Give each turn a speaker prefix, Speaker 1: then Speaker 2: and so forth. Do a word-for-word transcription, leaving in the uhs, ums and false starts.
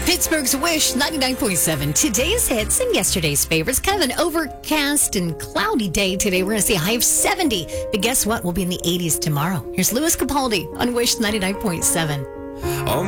Speaker 1: Pittsburgh's Wish ninety-nine point seven. Today's hits and yesterday's favorites. Kind of an overcast and cloudy day today. We're going to see a high of seventy. But guess what? We'll be in the eighties tomorrow. Here's Louis Capaldi on Wish ninety-nine point seven.